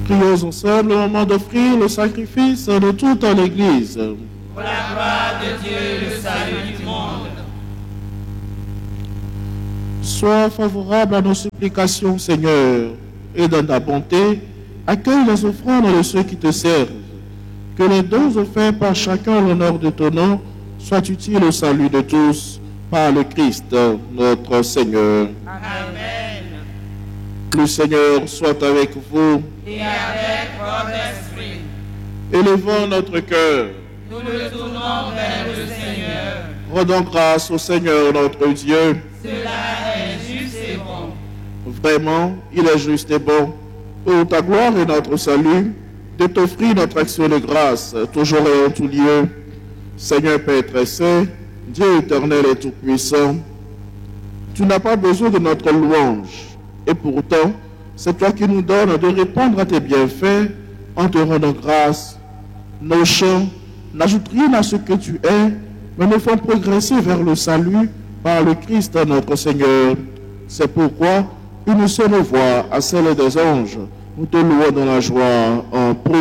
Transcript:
Prions ensemble au moment d'offrir le sacrifice de toute l'Église. Pour la gloire de Dieu et le salut du monde. Sois favorable à nos supplications, Seigneur, et dans ta bonté, accueille les offrandes de ceux qui te servent. Que les dons offerts par chacun à l'honneur de ton nom soient utiles au salut de tous, par le Christ, notre Seigneur. Amen. Le Seigneur soit avec vous. Et avec votre esprit, Élevons notre cœur. nous le tournons vers le Seigneur. Rendons grâce au Seigneur notre Dieu. Cela est juste et bon. Vraiment, il est juste et bon, pour ta gloire et notre salut, de t'offrir notre action de grâce, toujours et en tout lieu. Seigneur Père très saint, Dieu éternel et tout-puissant, tu n'as pas besoin de notre louange. Et pourtant, c'est toi qui nous donnes de répondre à tes bienfaits en te rendant grâce. Nos chants n'ajoutent rien à ce que tu es, mais nous font progresser vers le salut par le Christ notre Seigneur. C'est pourquoi une seule voix à celle des anges, nous te louons dans la joie en